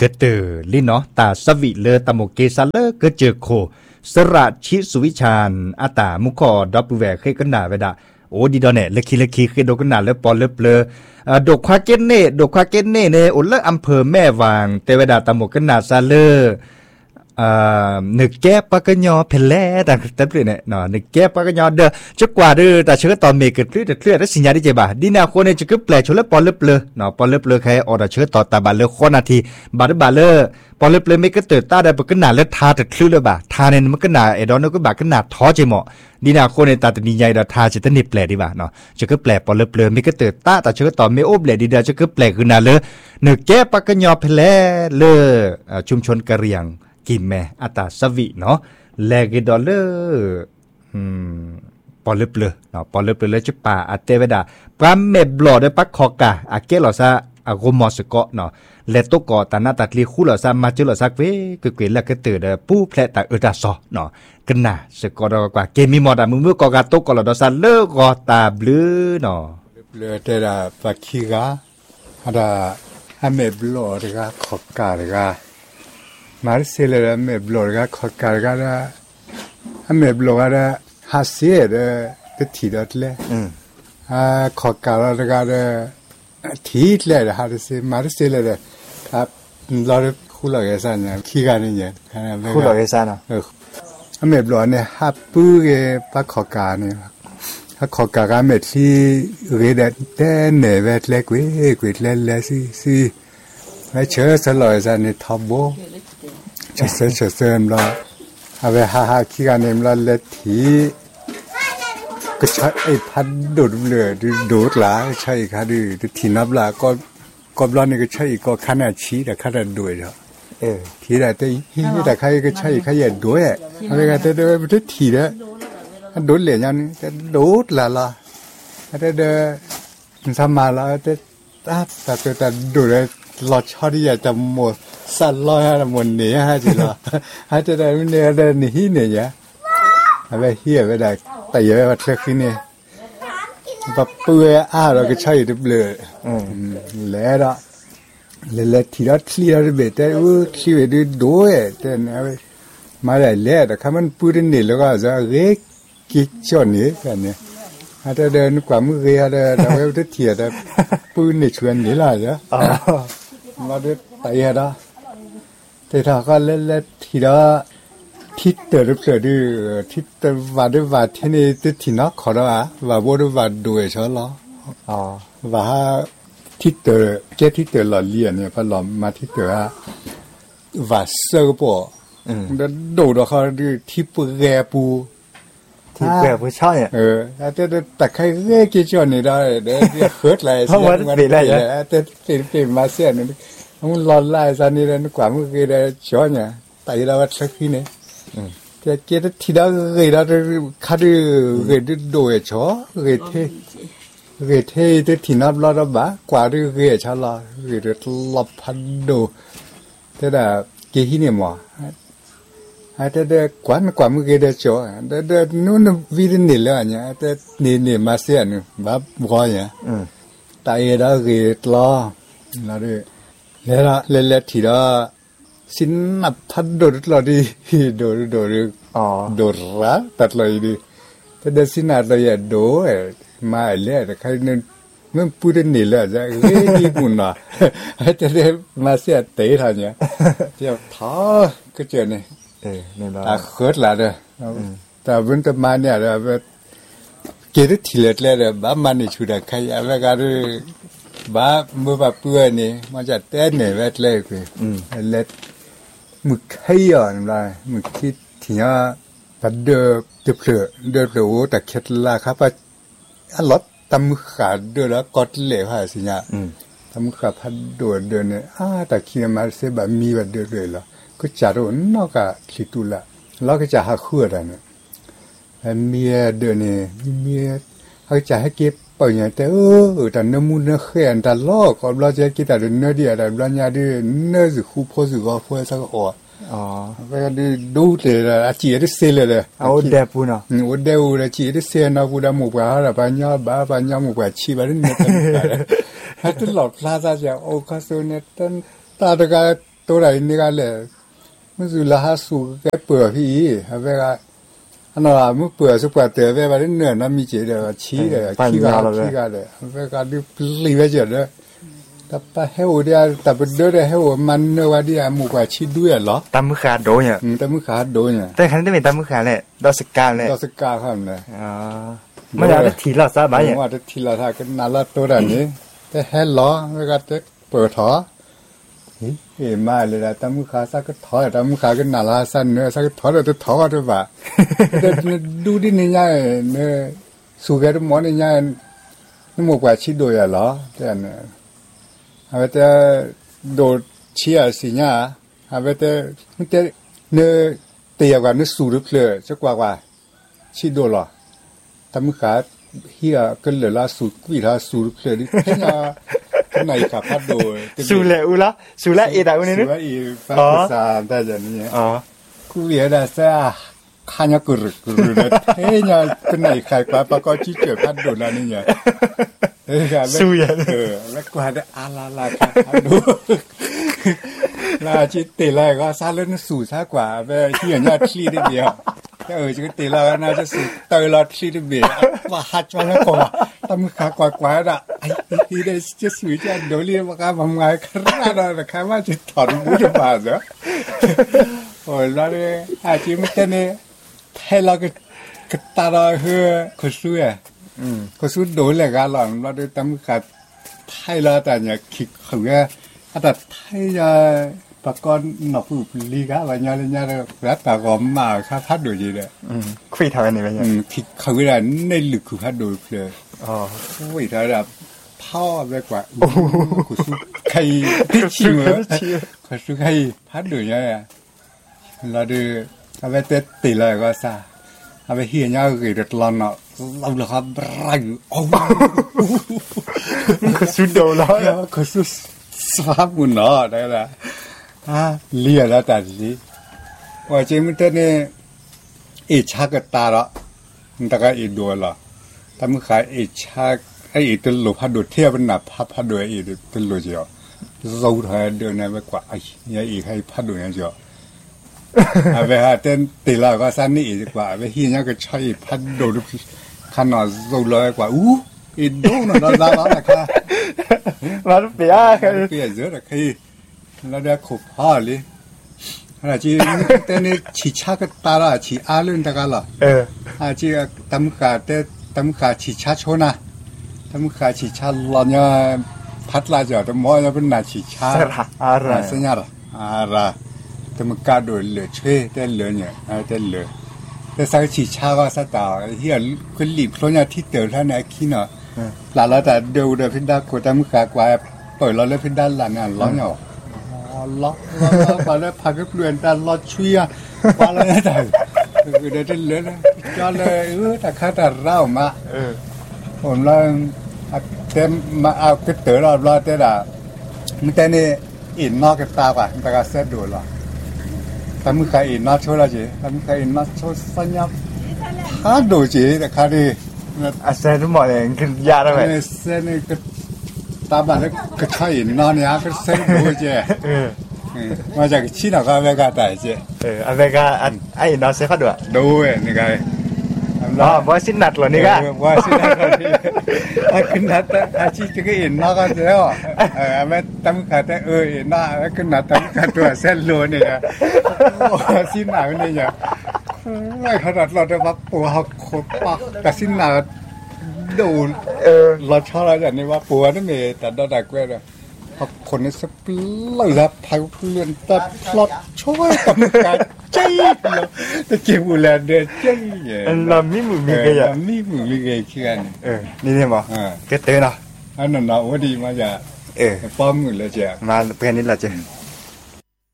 กเตอลิเนาะตาสวิเลตะโมเกซาเลก็เจอโคสระชิสุวิชานอาตามุขอดับแวเคกันหนาเวดาโอ้ดีดอเนี่ยเลคีเคดกันหนาแล้วปอเลเปลดอกควาเกนเน่เนี่ยโอเลอำเภอแม่วางเตเวดาตะโมกันหนาซาเลนึกแก้ปากญอเพลแลแต่แต่เปลี่ยนเนี่ยเนาะนึกแก้ปากญอเด้อจะกว่าเด้อแต่เชื่อตอนเมกเกลือแล้วสัญญาได้เจ็บบ่าดีนาคนเนี่ยจะก็แปลชนแล้วปอลเปลือเนาะปอลเปลือใครออดเชื่อต่อตาบาเลข้อนาทีบาเลปอลเปลือไม่ก็เติร์ตาได้ปากหนาแล้วทาแต่คลื่นเลยบ่าทาเนี่ยมันก็หนาไอ้ดอนก็บ่าก็หนาท้อใจเหมาะดีนาคนเนี่ยตาแต่ดีใหญ่เราทาจะต้องนิบแปลดีบ่าเนาะจะก็แปลปอลเปลือไม่ก็เติร์ตาแต่เชื่อต่อไม่โอบแหลดีดาจะก็แปลคือนาเลยนึกแก้ปากญอเพลแลเลยชุมชนกะเหรี่ยงกินแม่อัตาสวิเนาะแลกดอลเลอร์ปอลเปลือเนาะปอลเปลือเลยจะป่าอัตเตเวดาปรามเมบลอได้ปักคอกาอาเกลอซาอากมอสเกาะเนาะเลตกอตานาตัดลีคู่ลอซามาจุลอซาเวกเกแล้วก็ตื่นปู้แพลตาดาซอเนาะกันน่ะสกอดกว่าเกมีมอดามือกอกาตกอลอดอซาเลกอตาบลือเนาะเปลือเตดาปักคีกาอะดาอะเมบลอดกาคอกาดกามาร์เซเลอเมบลอร์กาขอการกาดาเมบลอร์กาฮาเซียเดตทีดอตเลขอการกาดาทีดเลฮาร์เซมาร์เซเลอครับลอร์คูลอเกซันเนี่ยคีกานี่เนี่ยคูลอเกซันเมบลอร์เนี่ยฮับปูเกปักขอการเนี่ยขอการกาเมที่เรดเดนเนเวตเล็กวิเลเลซีไม่เชื่อสลอยซันนี่ทับโบเชื่อมละเอาไปหาขี้กันเอ็มละเล็ดทีก็ใช้ไอ้พัดดูดเลยดูดละใช่ค่ะดูทีนับละก็บล้อนี่ก็ใช่ก็ขนาดชี้แต่ขนาดด้วยเถอะทีแต่แต่ใครก็ใช่ใครอย่าด้วยอะไรกันแต่ไม่ได้ทีเด้อดูดเหรียญยันแต่ดูดละแต่เด้อสมาละแต่ดูดลอดชอที่อยากจะหมดสัตว์ลอยอะไรหมดเนี่ยฮะจีละฮะจะได้ไม่เนี่ยได้หนีเนี่ยอะไรเฮียไม่ได้แต่เยอะว่าเชื่อขึ้นเนี่ยแบบเปื่อยเราก็ใช่ดิบเลยแล้วละแล้วทีละทีละเบ็ดแต่ทีเบ็ดด้วยแต่เนี่ยมาได้แล้วแต่ถ้ามันปืนนี่แล้วก็จะเรียกกิจชนนี่กันเนี่ยฮะจะเดินกว่ามือเรียเดินแล้วจะเทียดแต่ปืนนี่ชวนนี่ละจ้ะมาด้วยไปฮะแต่ถ้าก็เล่นทีละทิศเตอร์เสือดื้อทิศเตอร์ว่าด้วยว่าที่นี่ติดที่นักขอละว่าบ่ด้วยว่าด้วยใช่หรอว่าทิศเตอร์เจ้าทิศเตอร์หล่อเลี้ยเนี่ยพอหล่อมาทิศเตอร์ว่าเสือบ่แล้วดูดเขาดื้อที่ปูแกปูที่แกปูใช่แต่ใครเรียกกี่จอนนี่ได้เดี๋ยวเกิดอะไรเพราะมันเป็นอะไรแต่เป็นมาเสียนี่มันร้อนไล่ซะนี่แล้วกว่ามือเกได้ช้อนเนี่ยแต่เราว่าสักทีเนี่ยแต่เกดที่ได้เกดคัดเกดโดยช้อเกดเทแต่ที่นับรอดบ้ากว่าเกดชะลอเกดลับพันโดแต่ได้เกที่เนี่ยมั้งแต่เด็กกว่ามือเกดช้อแต่นู่นวิธีนี่เลยเนี่ยแต่นี่มาเสียนี่บ้าบ่อยเนี่ยแต่ได้เกดล้อแล้วด้วยแล้วทีละสินนับทัดโดดเราดีโดรักตัดเลยดีแต่เดสินาเราอย่าโดมาเลยแต่ใครนึงมันพูดนี่เลยจะเฮ้ยดีกุนนะแต่เดมาเสียเตะท่านเนี่ยเจ้าท้อก็เจอเนี่ยนี่ละเกิดละเด้อแต่วันต่อมาเนี่ยเราเกิดทีเล็ดเลยบ้ามันนี่ชุดใครอะไรกันบ้าเมื่อแบบเพื่อนนี่มันจะเต้นเนี่ยเวทเล็กเลยเล็ดมึกให้ย้อนอะไรมึกคิดที่ว่าพัดเดือบเปลือกแต่เคล็ดลับครับว่าลดตำมือขาดเดือแล้วกดเหลวหายสิเนี่ยตำมือขาดพัดเดือเนี่ยแต่คิดมาเสียแบบมีแบบเดือเลยล่ะก็จะรู้นอกจากคิดดูละแล้วก็จะหาขั้วได้เนี่ยมีเดือเนี่ยมีเขาจะให้เก็บไปอย่างแต่แต่เนื้อมูเนื้อแข็งแต่ลอกก็เราจะกินแต่เนื้อเดียวแต่เราเนี่ยดิเนื้อสิคู่พอสิก็พอสักไปดูเลยอาชีพที่เสียเลยเอาเด็บปูเนาะเด็บอาชีพที่เสียนะปูดามุกว่าอะไรปัญญามุกว่าชีบันเนี่ยถ้าตลอดพลาดจะโอ้ข้าสุเนี่ยตาตะกาตัวไหนนี่กันเลยมันสุราหาสูแกเปื่อพี่ฮะเวลาอันนั้นมันเปื่อสุกว่าเต๋อเวลาเนื้อน้ำมีเจเดอชี้เลยขี้กันเลยเวลาดูลีไปเจอเลยแต่ไปเฮวเดียแต่เป็นเดือดเฮวมันเนื้อว่าเดียหมูกว่าชี้ด้วยเหรอตามมือขาโดเนี่ยตามมือขาโดเนี่ยแต่คันได้เป็นตามมือขาแหละดอสกาแหละดอสกาครับเนี่ยอ๋อมันจะได้ทีละซะบ่เนี่ยว่าได้ทีละท่ากันนาละตัวแบบนี้แต่แฮ่ล้อเวลาจะเปิดถอเฮ้ยมาเลยนะตามมือขาสักก็ถอตามมือขาก็นาละสั้นเนื้อสักก็ถอแต่ถอด้วยป่ะดูดิเนี่ยเนี่ยสูแกตัวหมอเนี่ยนี่หมกว่าชี้โดยเหรอแต่เนี่ยเอาไปแต่โดดเชี่ยสิเนี่ยเอาไปแต่มันจะเนี่ยเตียกว่าเนี่ยสูรึเปล่าจะกว่าชี้โดหรอตามมือขาเฮียก็เหลือละสูกุยละสูรึเปล่าดิแค่เนี่ยไหนขับพัดโดยสูแลอุละสูแลเอดาอุนี่สูแลอีฟ้าสามแต่จะนี่อ๋อกูเรียนได้ซะข้าเนี่ยกุรึเลยเฮ้ยเนี่ยเป็นไหนใครกว่าปะก็ชี้เกิดพัดโดแล้วนี่เนี่ยสูอย่างแล้วกว่าได้อาลาค่ะดูลาจิตติเลยก็ซาเล่นสูซะกว่าไปที่อย่างนี้ที่ได้เดียวจะติแล้วน่าจะสูเตยลอดที่ได้เบียว่าฮัดมาแล้วก็ตำขากว่าๆอ่ะไอ้ที่ได้จะสูจะโดนเรียกว่าการทำงานขนาดนั้นค่ะว่าจะถอดบุญบาทเหรอโอ้ยแล้วเนี่ยอาชีพมันเนี่ยให้เราก็ตาเราเฮือคนสู้คนสู้โดนเลยกันหรอกเราได้ตำขาให้เราแต่เนี่ยคิดเขาเนี่ยแต่ให้ปากก้อนหนอกอุปลีกะอะไรเนี่ยแล้วแต่ก็มาค่าพัดโดยดีเลยคุยทำอะไรเนี่ยคิดเขาเนี่ยในลึกคือพัดโดยเลยอ๋อคุยทำแบบพ่อไปกว่าคนสู้ใครที่ชิมคนสู้ใครพัดโดยเนี่ยเราดูเอาไปเตะตีเลยก็ซะเอาไปเฮียเนี่ยก็จะลอนเนาะเราเลยครับไรโอ้คนสู้โดนแล้วคนสู้สภาพมุนเนาะได้ละเลี้ยแล้วแต่สิว่าเจมันเนี่ยอีชักตาละมันตะการอีดัวละแต่เมื่อขายอีชักไอ้อีตัวหลุดพัดดูเทียบเป็นหนับพัดดูอีตัวหลุดเจียวเราถอยเดินในไปกว่าไอ้เนี่ยอีให้พัดดูเนี่ยเจียวเอาไปหาเต้นตีละก็สั้นนี่อีกว่าไปเฮียเนี่ยก็ใช้พัดดูขนาดเราเลยกว่าอีดูนั่นเรานะคะมาเปียเปียเยอะเลยคือเราได้ขบผ้าเลยอะไรจีแต่เนี่ยชีชักตาละชีอาลุนตะกันละจีตำขาแต่ตำขาชีชักชนะตำขาชีชักลอนเนี่ยพัดลาจอดมอเนี่ยเป็นนาชีชักอะไรสัญญาอะไรตำขาโดนเหลือช่วยแต่เหลือเนี่ยแต่เหลือแต่สักชีชักก็สักต่อที่คนหลีบเพราะเนี่ยที่เติร์ท่านเนี่ยขี้เนาะหลังแล้วแต่เดี๋ยวพินดากดตำขากว่าเปิดเราเลยพินดาหลังอ่ะร้อนเนาะล้อไปแล้วพักก็เปลี่ยนแต่ล้อช่วยว่าอะไรแต่คือเดี๋ยวจะเลื่อนก็เลยแต่ข้าแต่เล่ามาผมเราเต็มมาเอากระเต๋อเราเต๋อละมันแต่นี่อินนอกกับตากว่าแต่ก็เสร็จดูหรอแต่มึงใครอินนอกโชว์ละจีแต่มึงใครอินนอกโชว์สัญญาถ้าดูจีแต่ข้าดีอาเซนหมดเองคือยาแล้วไหมเซนนี่ก็ตาบ้านแล้วก็ใช่นอนเนี่ยก็เซนดูเจ้มาจากที่ไหนก็อเมริกาแต่เจ้อเมริกาไอ้นอนเซฟด้วยดูนี่ไงว่าสินัดเหรอนี่ก็ว่าสินัดที่ขึ้นนัดอาชีพก็อินนอกกันแล้วแม่ตั้งขาแต่อินนอกขึ้นนัดตั้งขาตัวเส้นโลนี่นะสินัดนี่เนี่ยไม่ขนาดเราได้ว่าปัวเขาโคตรปากแต่สินัดดูเราชอบอะไรอย่างนี้ว่าปัวนั่นเองแต่เราได้กว่าเลยคนนี้สับเลยครับไทยเพื่อนตัดพลอดช่วยกับการเจ๊เราแต่เกี่ยวกับเดินเจ๊เราไม่มือมีเกย์ไม่มือมีเกย์เชื่อนี่เนี่ยมั้งเกย์เต้เนาะอันนั้นเราว่าดีมาจากป้อมมือเลยเจ้ามาเป็นนี่ละเจ้า